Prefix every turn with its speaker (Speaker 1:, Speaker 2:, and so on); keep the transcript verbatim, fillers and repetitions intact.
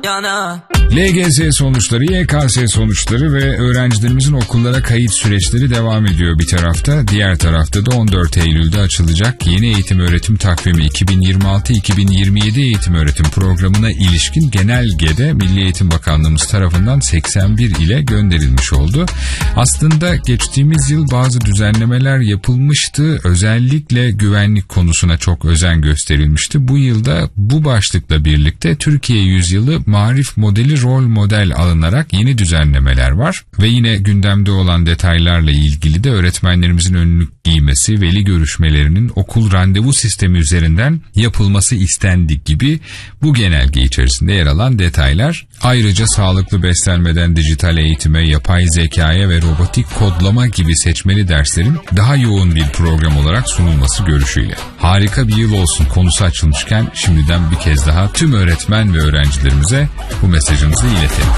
Speaker 1: yana.
Speaker 2: L G S sonuçları, Y K S sonuçları ve öğrencilerimizin okullara kayıt süreçleri devam ediyor bir tarafta. Diğer tarafta da on dört Eylül'de açılacak yeni eğitim öğretim takvimi iki bin yirmi altı iki bin yirmi yedi eğitim öğretim programına ilişkin genelgede Milli Eğitim Bakanlığımız tarafından seksen bir ile gönderilmiş oldu. Aslında geçtiğimiz yıl bazı düzenlemeler yapılmıştı. Özellikle güvenlik konusuna çok özen gösterilmişti. Bu yılda bu başlıkla birlikte Türkiye Yüzyılı Marif Modeli rol model alınarak yeni düzenlemeler var ve yine gündemde olan detaylarla ilgili de öğretmenlerimizin önlük giymesi, veli görüşmelerinin okul randevu sistemi üzerinden yapılması istendik gibi bu genelge içerisinde yer alan detaylar. Ayrıca sağlıklı beslenmeden dijital eğitime, yapay zekaya ve robotik kodlama gibi seçmeli derslerin daha yoğun bir program olarak sunulması görüşüyle. Harika bir yıl olsun konusu açılmışken şimdiden bir kez daha tüm öğretmen ve öğrencilerimize bu mesajımızı iletelim.